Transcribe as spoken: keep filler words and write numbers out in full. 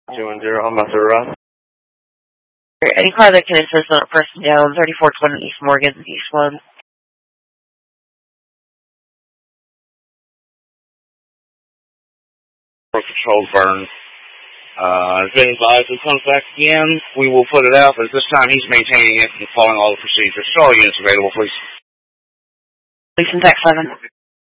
two one zero, I'm about to arrest. Any car that can assist on a person down, thirty-four twenty East Morgan, East one. Control burn. Uh, as been advised, if it comes back again, we will put it out, but at this time he's maintaining it and following all the procedures. So all units available, please. Please contact seven.